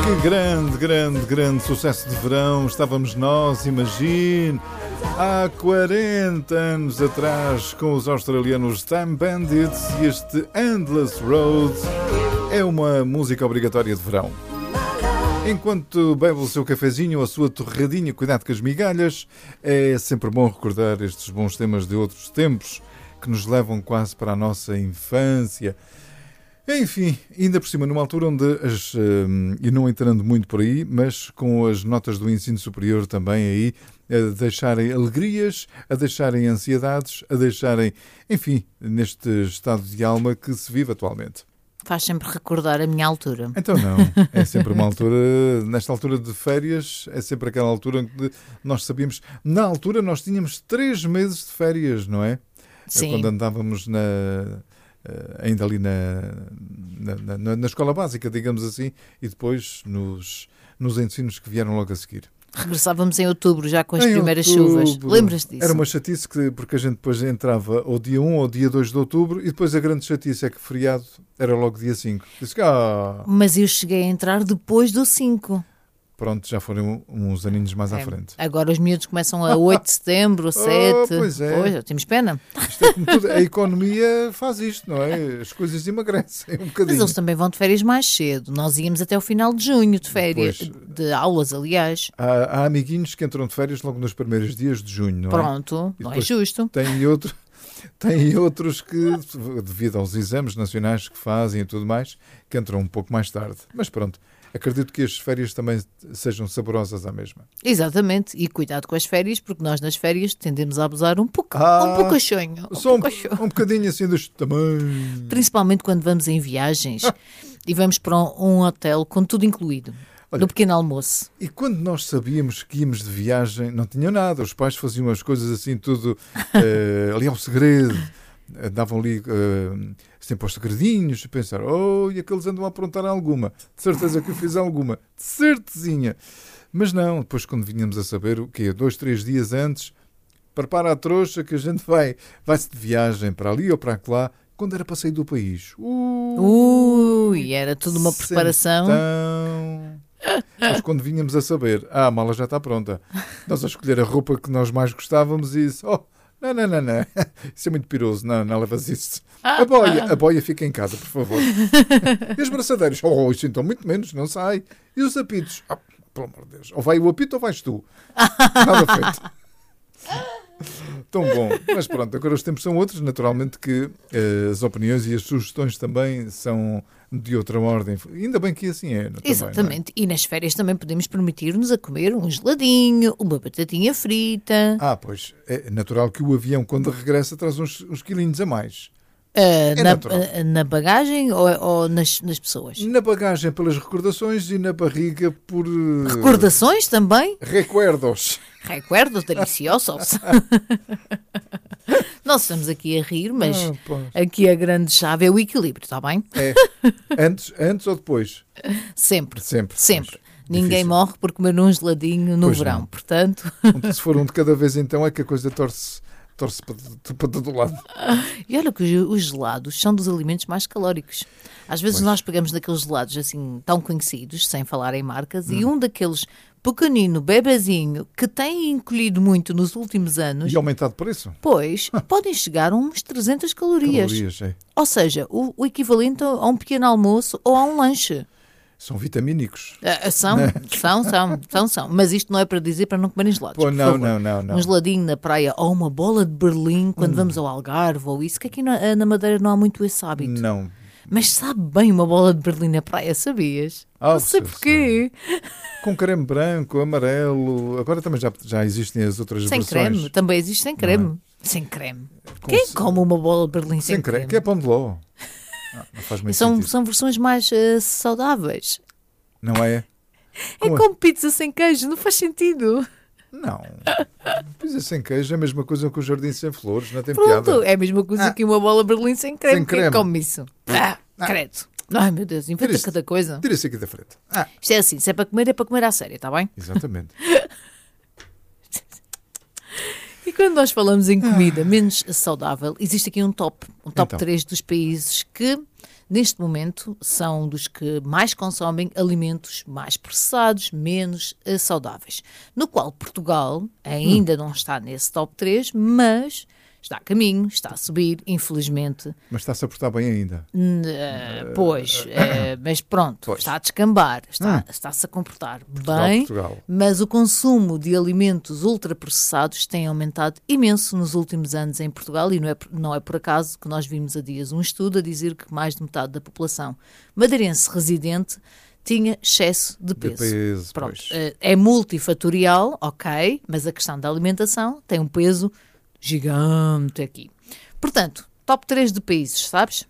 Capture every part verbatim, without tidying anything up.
Que grande, grande, grande sucesso de verão estávamos nós, imagine, há quarenta anos atrás com os australianos Time Bandits e este Endless Road é uma música obrigatória de verão. Enquanto bebe o seu cafezinho ou a sua torradinha, cuidado com as migalhas, é sempre bom recordar estes bons temas de outros tempos que nos levam quase para a nossa infância. Enfim, ainda por cima, numa altura onde, as, um, e não entrando muito por aí, mas com as notas do ensino superior também aí, a deixarem alegrias, a deixarem ansiedades, a deixarem, enfim, neste estado de alma que se vive atualmente. Faz sempre recordar a minha altura. Então não, é sempre uma altura, nesta altura de férias, é sempre aquela altura em que nós sabíamos, na altura nós tínhamos três meses de férias, não é? Sim. É quando andávamos na... ainda ali na, na, na, na escola básica, digamos assim, e depois nos, nos ensinos que vieram logo a seguir. Regressávamos em outubro, já com as em primeiras outubro, chuvas. Lembras-te disso? Era uma chatice que, porque a gente depois entrava ao dia um ou dia dois de outubro e depois a grande chatice é que feriado era logo dia cinco. Disse que, ah... Mas eu cheguei a entrar depois do cinco. Pronto, já foram uns aninhos mais é. à frente. Agora os miúdos começam a oito de setembro, sete. Oh, pois é. Pois, temos pena. Isto é como tudo. A economia faz isto, não é? As coisas emagrecem um bocadinho. Mas eles também vão de férias mais cedo. Nós íamos até o final de junho de férias, Pois. de aulas, aliás. Há, há amiguinhos que entram de férias logo nos primeiros dias de junho, não é? Pronto, E não é depois justo. Tem, outro, tem outros que, devido aos exames nacionais que fazem e tudo mais, que entram um pouco mais tarde. Mas pronto. Acredito que as férias também sejam saborosas à mesma. Exatamente, e cuidado com as férias, porque nós nas férias tendemos a abusar um pouco, Ah, um pouco a sonho, um Só um, pouco a sonho. um bocadinho assim deste tamanho. Principalmente quando vamos em viagens e vamos para um, um hotel com tudo incluído, Olha, no pequeno almoço. E quando nós sabíamos que íamos de viagem, não tinham nada, os pais faziam as coisas assim tudo uh, ali ao segredo, davam ali uh, sempre aos segredinhos, e pensaram, oh, e aqueles andam a aprontar alguma, de certeza que eu fiz alguma, de certezinha. Mas não, depois quando vinhamos a saber o quê, dois, três dias antes, prepara a trouxa que a gente vai, vai-se de viagem para ali ou para lá, quando era para sair do país. Uh, Ui, era tudo uma preparação. Então... Mas quando vinhamos a saber, ah, a mala já está pronta, nós a escolher a roupa que nós mais gostávamos e isso, oh, não, não, não, não, isso é muito piroso, não, não levas isso. A boia, a boia fica em casa, por favor. E os braçadeiros, oh, isso então muito menos, não sai. E os apitos, oh, pelo amor de Deus, ou vai o apito ou vais tu. Nada feito. Tão bom. Mas pronto, agora os tempos são outros, naturalmente que uh, as opiniões e as sugestões também são de outra ordem. Ainda bem que assim é. Também, Exatamente. não é? E nas férias também podemos permitir-nos a comer um geladinho, uma batatinha frita. Ah, pois, é natural que o avião, quando regressa, traz uns, uns quilinhos a mais. Uh, É na, natural. uh, na bagagem ou, ou nas, nas pessoas? Na bagagem pelas recordações e na barriga por... uh, Recordações também? Recuerdos. Recuerdos deliciosos. Nós estamos aqui a rir, mas Ah, pois. aqui a grande chave é o equilíbrio, está bem? É. Antes, antes ou depois? Sempre. Sempre. Sempre. Pois. Ninguém Difícil. morre por comer um geladinho no Pois verão, não. portanto... Se for um de cada vez, então é que a coisa torce, torce para, para todo lado. E olha que os, os gelados são dos alimentos mais calóricos. Às vezes Pois. nós pegamos daqueles gelados assim tão conhecidos, sem falar em marcas, Hum. e um daqueles pequenino, bebezinho, que tem encolhido muito nos últimos anos, E aumentado de preço? pois, podem chegar a umas trezentas calorias. Calorias, é. Ou seja, o, o equivalente a um pequeno almoço ou a um lanche. São vitamínicos. Ah, são, são, são, são, são. Mas isto não é para dizer para não comerem gelados. Pô, por não, favor. não, não, não. Um geladinho na praia ou uma bola de Berlim quando vamos ao Algarve ou isso, que aqui na, na Madeira não há muito esse hábito. Não. Mas sabe bem uma bola de Berlim na praia, sabias? Ah, não sei sei, porquê. Com creme branco, amarelo. Agora também já, já existem as outras Sem versões. creme, também existe sem creme. Sem creme. Com Quem ce- come uma bola de Berlim sem, Sem creme. Que é pão de ló. Ah, não faz muito São, sentido. são versões mais uh, saudáveis. Não é? É Como- como pizza sem queijo, não faz sentido. Não. Pizza sem queijo é a mesma coisa que o jardim sem flores. Não tem Pronto, piada. é a mesma coisa Ah. que uma bola de Berlim sem creme. Sem Quem creme. come isso? Ah, Ah. credo. Ai meu Deus, inventa Tira-se- cada coisa. Tira-se aqui da frente. Ah, Isto é assim, se é para comer, é para comer à séria, está bem? exatamente. E quando nós falamos em comida menos saudável, existe aqui um top, um top Então. três dos países que neste momento, são dos que mais consomem alimentos mais processados, menos uh, saudáveis. No qual Portugal ainda hum. não está nesse top três, mas está a caminho, está a subir, infelizmente. Mas está-se a portar bem ainda. Uh, pois, uh, mas pronto, pois. Está a descambar, está, hum. está-se a comportar Portugal, bem, Portugal. Mas o consumo de alimentos ultraprocessados tem aumentado imenso nos últimos anos em Portugal e não é, não é por acaso que nós vimos há dias um estudo a dizer que mais de metade da população madeirense residente tinha excesso de peso. De peso Pronto, uh, é multifatorial, ok, mas a questão da alimentação tem um peso gigante aqui. Portanto, top três de países, sabes?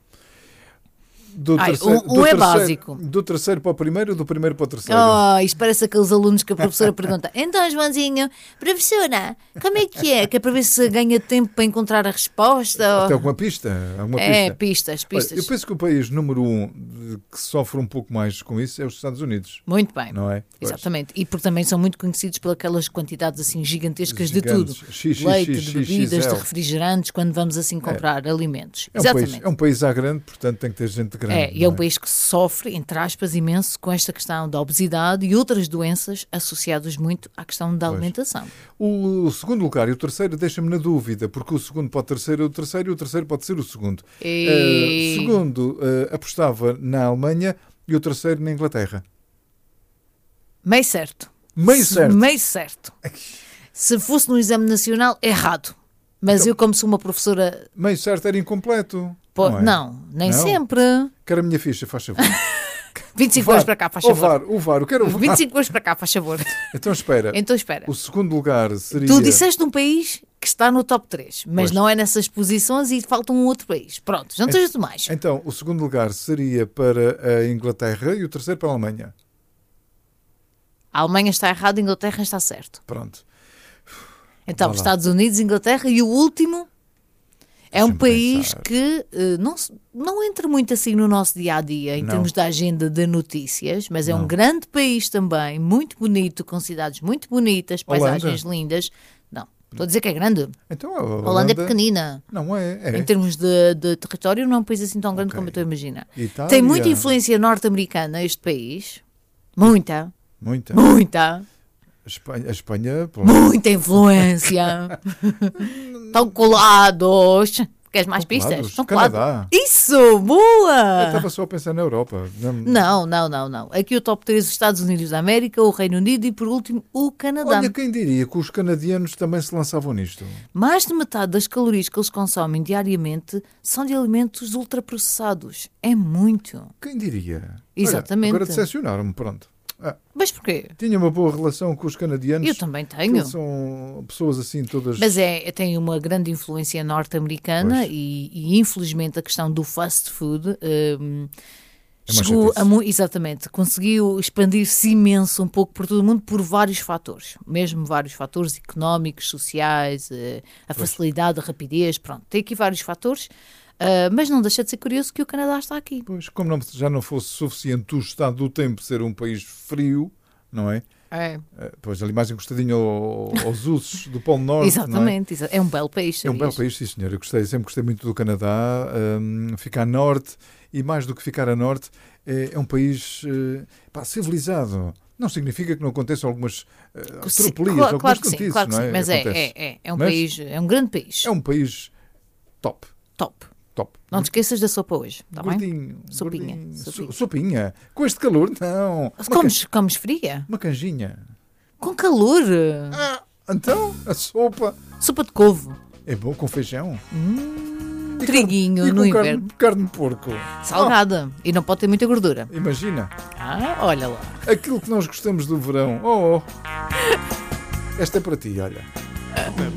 Do Ai, terceiro, um, um do é terceiro, básico. Do terceiro para o primeiro ou do primeiro para o terceiro? Oh, isto parece aqueles alunos que a professora pergunta: então, Joãozinho, professora, como é que é? Que é para ver se ganha tempo para encontrar a resposta? Tem alguma pista? Alguma é, pista? pistas, pistas. Olha, eu penso que o país número um que sofre um pouco mais com isso é os Estados Unidos. Muito bem. Não é? Exatamente. Pois. E porque também são muito conhecidos por aquelas quantidades assim gigantescas Gigantes. de tudo. X, Leite, X, de X, bebidas, X L. de refrigerantes, quando vamos assim comprar é. alimentos. É um Exatamente. País, é um país à grande, portanto tem que ter gente grande. É, e é um é? país que sofre, entre aspas, imenso com esta questão da obesidade e outras doenças associadas muito à questão da Pois. alimentação. O segundo lugar e o terceiro deixa-me na dúvida, porque o segundo pode ser o terceiro e o terceiro pode ser o segundo. E... Uh, segundo, uh, apostava na Alemanha e o terceiro na Inglaterra. Meio certo. Meio certo. Meio certo. Se fosse no exame nacional, errado. Mas então, eu, como sou uma professora... Meio certo era incompleto. Pô, não, é? não, nem não. sempre. Quero a minha ficha, faz favor. vinte e cinco euros para cá, faz favor. O VAR, o VAR, eu quero o VAR. vinte e cinco euros para cá, faz favor. Então espera. Então espera. O segundo lugar seria... Tu disseste um país que está no top três, mas pois. Não é nessas posições e falta um outro país. Pronto, já não tens demais. Então, o segundo lugar seria para a Inglaterra e o terceiro para a Alemanha. A Alemanha está errada, a Inglaterra está certo. Pronto. Então, Estados Unidos, Inglaterra e o último... É um país pensar. que uh, não, não entra muito assim no nosso dia-a-dia em não. termos da agenda de notícias, mas é não. um grande país também, muito bonito, com cidades muito bonitas, paisagens Holanda. lindas. Não, estou a dizer que é grande. Então, a Holanda, Holanda é pequenina. Não é, é. Em termos de, de território, não é um país assim tão grande okay. como eu estou a imaginar. Itália. Tem muita influência norte-americana este país. Muita. Muita. Muita. A Espanha, a Espanha muita influência. Estão colados. Queres mais pistas? Estão Canadá. Isso, boa! Eu estava só a pensar na Europa. Não, não, não, não. Aqui o top três, os Estados Unidos da América, o Reino Unido e, por último, o Canadá. Olha, quem diria que os canadianos também se lançavam nisto? Mais de metade das calorias que eles consomem diariamente são de alimentos ultraprocessados. É muito. Quem diria? Exatamente. Olha, agora decepcionaram-me, pronto. Ah, mas porquê? Tinha uma boa relação com os canadianos. Eu também tenho. São pessoas assim todas... Mas é, tem uma grande influência norte-americana e, e infelizmente a questão do fast food um, é chegou a... Exatamente, conseguiu expandir-se imenso um pouco por todo o mundo por vários fatores. Mesmo vários fatores económicos, sociais, a pois. facilidade, a rapidez, pronto. Tem aqui vários fatores. Uh, mas não deixa de ser curioso que o Canadá está aqui. Pois, como não, já não fosse suficiente o estado do tempo ser um país frio, não é? É. Uh, pois ali mais encostadinho ao, aos usos do Polo Norte. Exatamente, não é? é um belo país. É um belo país, sim senhor. Eu gostei, sempre gostei muito do Canadá. Um, ficar a norte, e mais do que ficar a norte, é, é um país uh, pá, civilizado. Não significa que não aconteçam algumas uh, atropelias, claro, algumas claro que notícias, sim, claro que não é? sim. Mas é, é, é, é um mas país, é um grande país. É um país top. Top. Top. Não te esqueças da sopa hoje, está bem? Gordinho, Sopinha. Gordinho. Sopinha. Sopinha. Com este calor, não. Comes, can... comes fria? Uma canjinha. Com calor? Ah, então, a sopa. Sopa de couve. É bom com feijão. Hum, e triguinho carne, no e inverno. Carne, carne de porco. Salgada. Oh. E não pode ter muita gordura. Imagina. Ah, olha lá. Aquilo que nós gostamos do verão. Oh, oh. Esta é para ti, olha.